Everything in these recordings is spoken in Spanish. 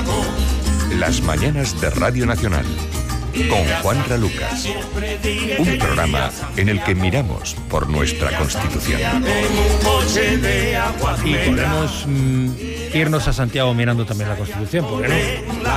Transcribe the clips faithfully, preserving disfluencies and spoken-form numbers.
Las mañanas de Radio Nacional, con Juanra Lucas. Un programa en el que miramos por nuestra Constitución. Y podemos mm, irnos a Santiago mirando también la Constitución, ¿por qué no?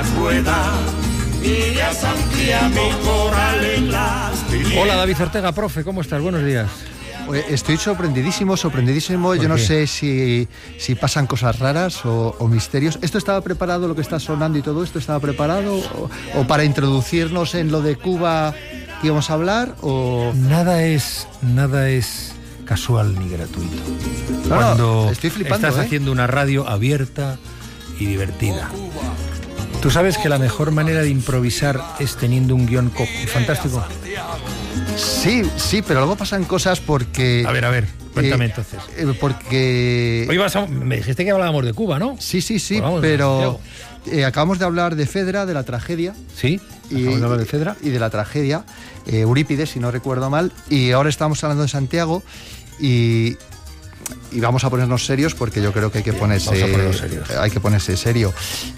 Hola, David Ortega, profe, ¿cómo estás? Buenos días. Estoy sorprendidísimo, sorprendidísimo. Yo no sé si, si pasan cosas raras o, o misterios. ¿Esto estaba preparado, lo que está sonando y todo esto estaba preparado? ¿O, o para introducirnos en lo de Cuba que íbamos a hablar? O... Nada es, nada es casual ni gratuito. No, Cuando no, estoy flipando, estás ¿eh? haciendo una radio abierta y divertida. ¿Tú sabes que la mejor manera de improvisar es teniendo un guión co- fantástico? Sí, sí, pero luego pasan cosas porque... A ver, a ver, cuéntame eh, entonces. eh, porque... Hoy vas a, me dijiste que hablábamos de Cuba, ¿no? Sí, sí, sí, Pues vamos, pero eh, acabamos de hablar de Fedra, de la tragedia. Sí, acabamos de hablar de Fedra. Y de la tragedia, eh, Eurípides, si no recuerdo mal, y ahora estamos hablando de Santiago y... Y vamos a ponernos serios porque yo creo que hay que ponerse, Vamos a ponernos serios. hay que ponerse serio.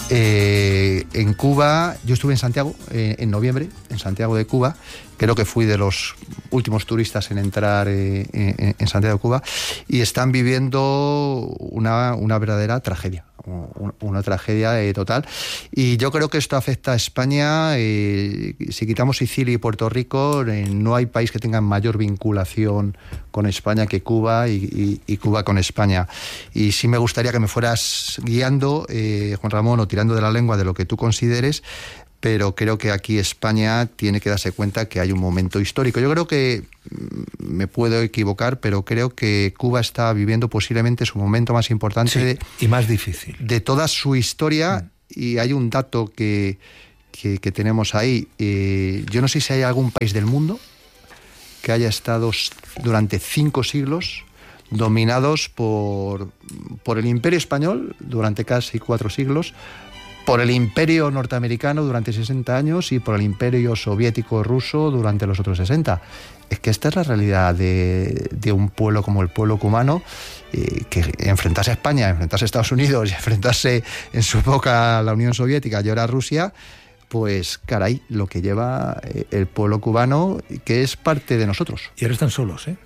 Eh, en Cuba, yo estuve en Santiago eh, en noviembre, en Santiago de Cuba. Creo que fui de los últimos turistas en entrar eh, en, en Santiago de Cuba y están viviendo una, una verdadera tragedia. Una tragedia eh, total, y yo creo que esto afecta a España. Eh, si quitamos Sicilia y Puerto Rico, eh, no hay país que tenga mayor vinculación con España que Cuba y, y, y Cuba con España. Y sí me gustaría que me fueras guiando, eh, Juan Ramón, o tirando de la lengua de lo que tú consideres, pero creo que aquí España tiene que darse cuenta que hay un momento histórico. Yo creo que, me puedo equivocar, pero creo que Cuba está viviendo posiblemente su momento más importante Sí, de, y más difícil. de toda su historia, mm. y hay un dato que, que, que tenemos ahí. Eh, yo no sé si hay algún país del mundo que haya estado durante cinco siglos dominados por, por el Imperio Español durante casi cuatro siglos, por el Imperio Norteamericano durante sesenta años y por el Imperio Soviético Ruso durante los otros sesenta. Es que esta es la realidad de, de un pueblo como el pueblo cubano, eh, que enfrentarse a España, enfrentarse a Estados Unidos y enfrentarse en su época a la Unión Soviética y ahora a Rusia, pues caray, lo que lleva el pueblo cubano, que es parte de nosotros. Y ahora están solos, ¿eh?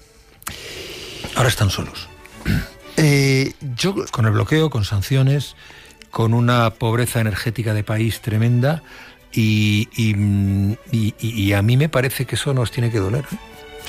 Ahora están solos. Eh, yo... Con el bloqueo, con sanciones, con una pobreza energética de país tremenda, y, y, y, y a mí me parece que eso nos tiene que doler, ¿eh?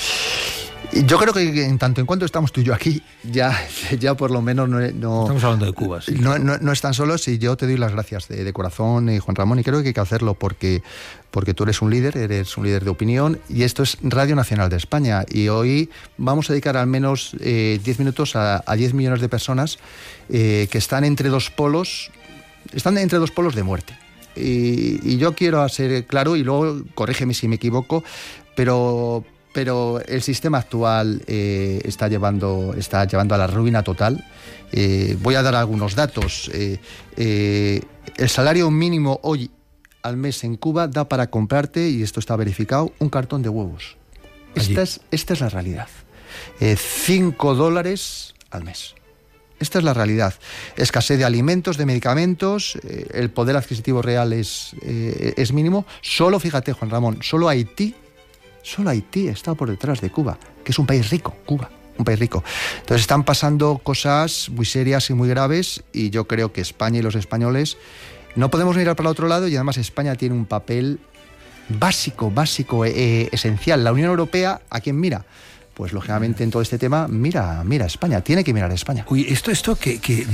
Yo creo que en tanto en cuanto estamos tú y yo aquí, ya, ya por lo menos no, no... Estamos hablando de Cuba, sí. No, no, no están solos, y yo te doy las gracias de, de corazón, eh, Juan Ramón, y creo que hay que hacerlo porque, porque tú eres un líder, eres un líder de opinión, y esto es Radio Nacional de España, y hoy vamos a dedicar al menos eh, diez minutos a, a diez millones de personas eh, que están entre dos polos, están entre dos polos de muerte. Y, y yo quiero ser claro, y luego corrígeme si me equivoco, pero... pero el sistema actual eh, está, llevando, está llevando a la ruina total. Eh, voy a dar algunos datos. Eh, eh, el salario mínimo hoy al mes en Cuba da para comprarte, y esto está verificado, un cartón de huevos. Esta es, esta es la realidad. Eh, cinco dólares al mes. Esta es la realidad. Escasez de alimentos, de medicamentos, eh, el poder adquisitivo real es, eh, es mínimo. Solo, fíjate, Juan Ramón, solo Haití Solo Haití está por detrás de Cuba, que es un país rico, Cuba, un país rico. Entonces están pasando cosas muy serias y muy graves, y yo creo que España y los españoles no podemos mirar para el otro lado, y además España tiene un papel básico, básico, eh, esencial. La Unión Europea, ¿a quién mira? Pues lógicamente en todo este tema, mira, mira a España, tiene que mirar a España. Uy, esto, esto que... que...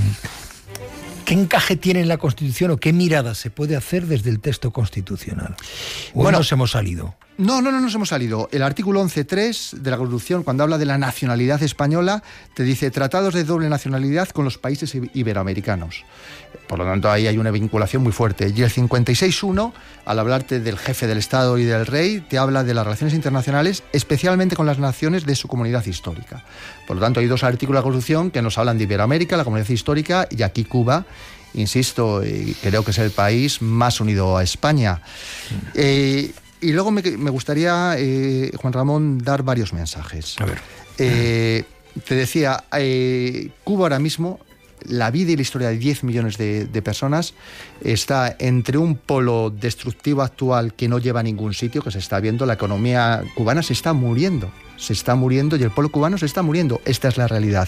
¿Qué encaje tiene en la Constitución o qué mirada se puede hacer desde el texto constitucional? ¿O bueno, nos hemos salido? No, no, no nos hemos salido. El artículo once punto tres de la Constitución, cuando habla de la nacionalidad española, te dice tratados de doble nacionalidad con los países iberoamericanos. Por lo tanto, ahí hay una vinculación muy fuerte. Y el cincuenta y seis punto uno, al hablarte del jefe del Estado y del rey, te habla de las relaciones internacionales, especialmente con las naciones de su comunidad histórica. Por lo tanto, hay dos artículos de la Constitución que nos hablan de Iberoamérica, la comunidad histórica, y aquí Cuba, insisto, eh, creo que es el país más unido a España. Eh, y luego me, me gustaría, eh, Juan Ramón, dar varios mensajes. A ver. Eh, te decía, eh, Cuba ahora mismo la vida y la historia de diez millones de, de personas, está entre un polo destructivo actual que no lleva a ningún sitio, que se está viendo, la economía cubana se está muriendo, se está muriendo y el pueblo cubano se está muriendo. Esta es la realidad.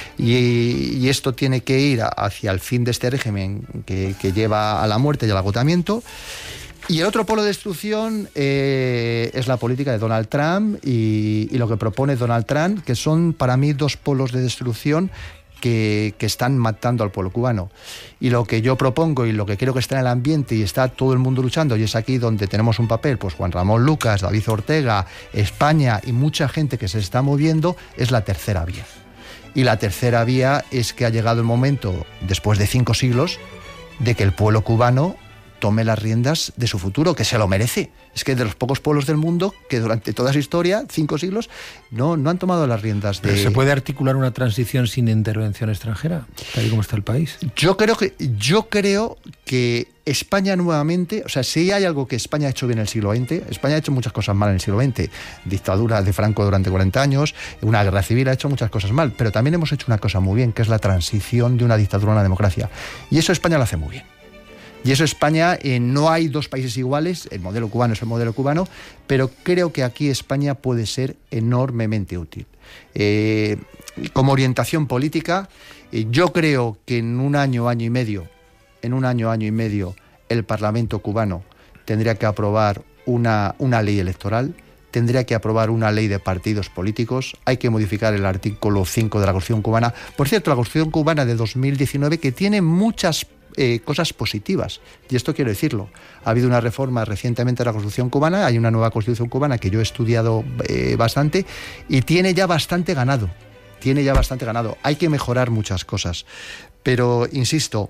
Y, y esto tiene que ir hacia el fin de este régimen que, que lleva a la muerte y al agotamiento. Y el otro polo de destrucción eh, es la política de Donald Trump y, y lo que propone Donald Trump, que son para mí dos polos de destrucción que, que están matando al pueblo cubano. Y lo que yo propongo y lo que creo que está en el ambiente y está todo el mundo luchando, y es aquí donde tenemos un papel, pues Juan Ramón Lucas, David Ortega, España y mucha gente que se está moviendo, es la tercera vía. Y la tercera vía es que ha llegado el momento, después de cinco siglos, de que el pueblo cubano tome las riendas de su futuro, que se lo merece. Es que de los pocos pueblos del mundo que durante toda su historia, cinco siglos, no, no han tomado las riendas de... ¿Pero se puede articular una transición sin intervención extranjera, tal y como está el país? Yo creo que, yo creo que España nuevamente, o sea, si hay algo que España ha hecho bien en el siglo veinte, España ha hecho muchas cosas mal en el siglo veinte, dictadura de Franco durante cuarenta años, una guerra civil, ha hecho muchas cosas mal, pero también hemos hecho una cosa muy bien, que es la transición de una dictadura a una democracia. Y eso España lo hace muy bien. Y eso España, eh, no hay dos países iguales, el modelo cubano es el modelo cubano, pero creo que aquí España puede ser enormemente útil. Eh, como orientación política, eh, yo creo que en un año, año y medio, en un año, año y medio, el Parlamento cubano tendría que aprobar una, una ley electoral, tendría que aprobar una ley de partidos políticos, hay que modificar el artículo cinco de la Constitución cubana. Por cierto, la Constitución cubana de dos mil diecinueve, que tiene muchas Eh, cosas positivas, y esto quiero decirlo. Ha habido una reforma recientemente de la Constitución cubana, hay una nueva Constitución cubana que yo he estudiado eh, bastante y tiene ya bastante ganado, tiene ya bastante ganado. Hay que mejorar muchas cosas, pero insisto,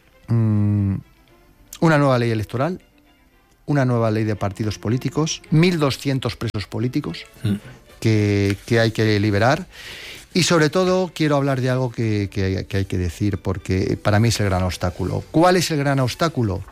mmm, una nueva ley electoral, una nueva ley de partidos políticos, mil doscientos presos políticos mm. que, que hay que liberar. Y sobre todo quiero hablar de algo que, que, que hay que decir, porque para mí es el gran obstáculo. ¿Cuál es el gran obstáculo?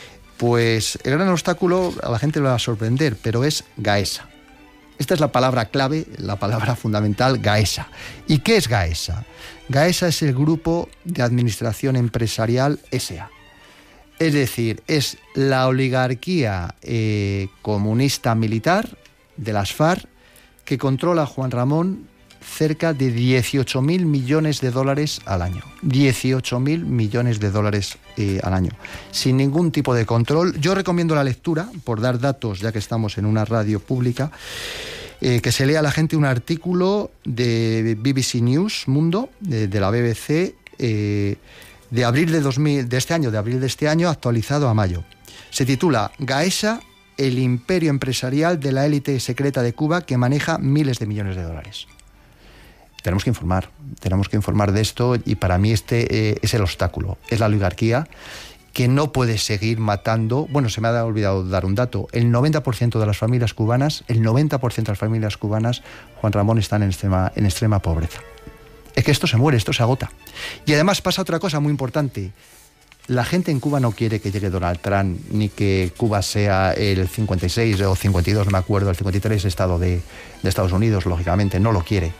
Pues el gran obstáculo, a la gente le va a sorprender, pero es Gaesa. Esta es la palabra clave, la palabra fundamental, Gaesa. ¿Y qué es Gaesa? Gaesa es el Grupo de Administración Empresarial S A. Es decir, es la oligarquía eh, comunista militar de las FARC que controla Juan Ramón cerca de dieciocho mil millones de dólares al año. dieciocho mil millones de dólares eh, al año. Sin ningún tipo de control. Yo recomiendo la lectura, por dar datos, ya que estamos en una radio pública, eh, que se lea a la gente un artículo de B B C News Mundo, de, de la B B C, eh, de abril de, dos mil, de este año, de abril de este año, actualizado a mayo. Se titula Gaesa, el imperio empresarial de la élite secreta de Cuba que maneja miles de millones de dólares. Tenemos que informar, tenemos que informar de esto, y para mí este eh, es el obstáculo, es la oligarquía que no puede seguir matando. Bueno, se me ha olvidado dar un dato, el noventa por ciento de las familias cubanas, el noventa por ciento de las familias cubanas, Juan Ramón, están en extrema, en extrema pobreza. Es que esto se muere, esto se agota. Y además pasa otra cosa muy importante. La gente en Cuba no quiere que llegue Donald Trump, ni que Cuba sea el cincuenta y seis o cincuenta y dos, no me acuerdo, el cincuenta y tres estado de, de Estados Unidos, lógicamente, no lo quiere.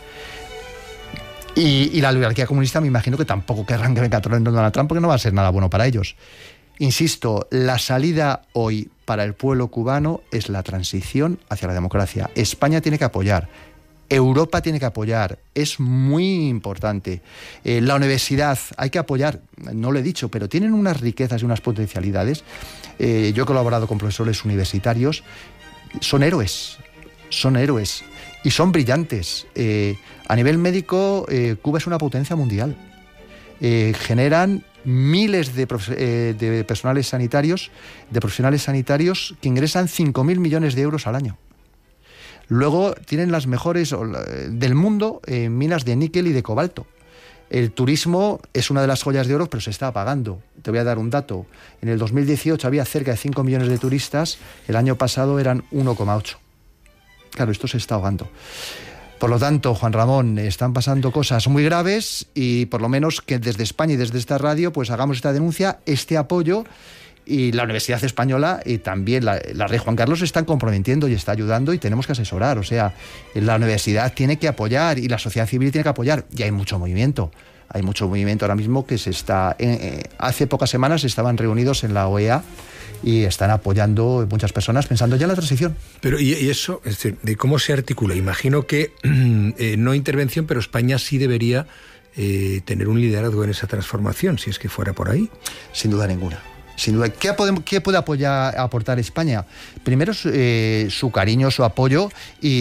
Y, y la oligarquía comunista me imagino que tampoco querrán que venga Donald Trump, porque no va a ser nada bueno para ellos. Insisto, la salida hoy para el pueblo cubano es la transición hacia la democracia. España tiene que apoyar, Europa tiene que apoyar, es muy importante. Eh, la universidad hay que apoyar, no lo he dicho, pero tienen unas riquezas y unas potencialidades. Eh, yo he colaborado con profesores universitarios, son héroes, son héroes. Y son brillantes. Eh, a nivel médico, eh, Cuba es una potencia mundial. Eh, generan miles de, profe- eh, de personales sanitarios, de profesionales sanitarios que ingresan cinco mil millones de euros al año. Luego tienen las mejores del mundo eh, minas de níquel y de cobalto. El turismo es una de las joyas de oro, pero se está apagando. Te voy a dar un dato. En el dos mil dieciocho había cerca de cinco millones de turistas, el año pasado eran uno coma ocho. Claro, esto se está ahogando. Por lo tanto, Juan Ramón, están pasando cosas muy graves, y por lo menos que desde España y desde esta radio pues hagamos esta denuncia, este apoyo, y la Universidad Española y también la, la Rey Juan Carlos se están comprometiendo y está ayudando, y tenemos que asesorar. O sea, la universidad tiene que apoyar y la sociedad civil tiene que apoyar, y hay mucho movimiento. Hay mucho movimiento ahora mismo que se está... Eh, hace pocas semanas estaban reunidos en la O E A y están apoyando muchas personas pensando ya en la transición. Pero y, y eso, es decir, de cómo se articula. Imagino que eh, no intervención, pero España sí debería eh, tener un liderazgo en esa transformación, si es que fuera por ahí. Sin duda ninguna. Sin duda. ¿Qué, podemos, qué puede apoyar, aportar España? Primero eh, su cariño, su apoyo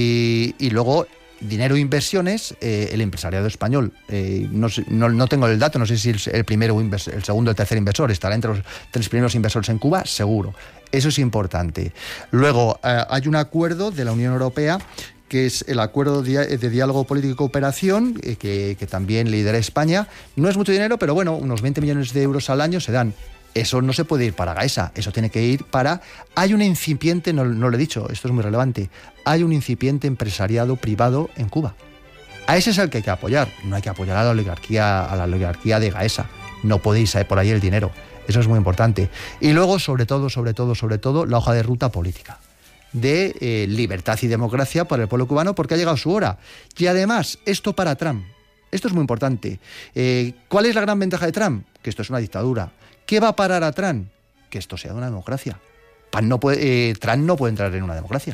y, y luego dinero e inversiones, eh, el empresariado español. Eh, no, no, no tengo el dato, no sé si el, el primero, el segundo o el tercer inversor estará entre los tres primeros inversores en Cuba, seguro. Eso es importante. Luego, eh, hay un acuerdo de la Unión Europea que es el Acuerdo de Diálogo Político y Cooperación, eh, que, que también lidera España. No es mucho dinero, pero bueno, unos veinte millones de euros al año se dan. Eso no se puede ir para Gaesa, eso tiene que ir para... Hay un incipiente, no, no lo he dicho, esto es muy relevante, hay un incipiente empresariado privado en Cuba. A ese es el que hay que apoyar, no hay que apoyar a la oligarquía, a la oligarquía de Gaesa. No podéis ir por ahí el dinero, eso es muy importante. Y luego, sobre todo, sobre todo, sobre todo, la hoja de ruta política de eh, libertad y democracia para el pueblo cubano, porque ha llegado su hora. Y además, esto para Trump, esto es muy importante. Eh, ¿Cuál es la gran ventaja de Trump? Que esto es una dictadura. ¿Qué va a parar a Trump? Que esto sea una democracia. No puede, eh, Trump no puede entrar en una democracia.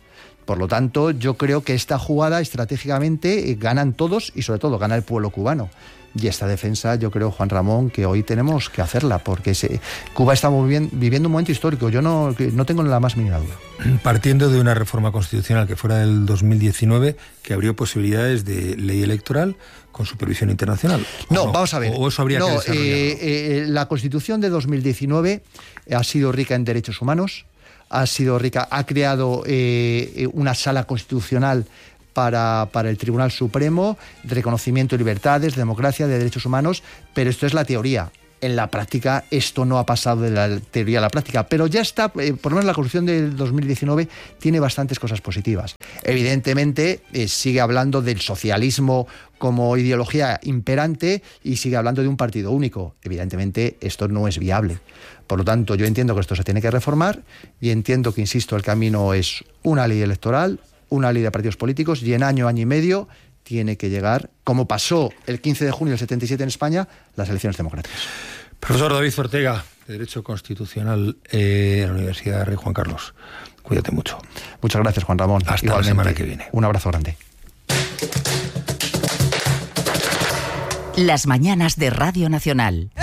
Por lo tanto, yo creo que esta jugada estratégicamente eh, ganan todos y sobre todo gana el pueblo cubano. Y esta defensa, yo creo, Juan Ramón, que hoy tenemos que hacerla, porque se, Cuba está viviendo, viviendo un momento histórico. Yo no, no tengo la más mínima duda. Partiendo de una reforma constitucional que fuera del dos mil diecinueve, que abrió posibilidades de ley electoral con supervisión internacional. No, no, vamos a ver. O eso habría no, que desarrollarlo. Eh, eh, la Constitución de dos mil diecinueve ha sido rica en derechos humanos, ha sido rica, ha creado eh, una sala constitucional Para, para el Tribunal Supremo, de reconocimiento de libertades, de democracia, de derechos humanos, pero esto es la teoría. En la práctica esto no ha pasado de la teoría a la práctica, pero ya está, eh, por lo menos la Constitución del dos mil diecinueve tiene bastantes cosas positivas. Evidentemente eh, sigue hablando del socialismo como ideología imperante y sigue hablando de un partido único. Evidentemente esto no es viable. Por lo tanto, yo entiendo que esto se tiene que reformar y entiendo que, insisto, el camino es una ley electoral, una ley de partidos políticos y en año, año y medio tiene que llegar, como pasó el quince de junio del setenta y siete en España, las elecciones democráticas. Profesor David Ortega, de Derecho Constitucional eh, en la Universidad de Rey Juan Carlos. Cuídate mucho. Muchas gracias, Juan Ramón. Hasta Igualmente, la semana que viene. Un abrazo grande. Las mañanas de Radio Nacional.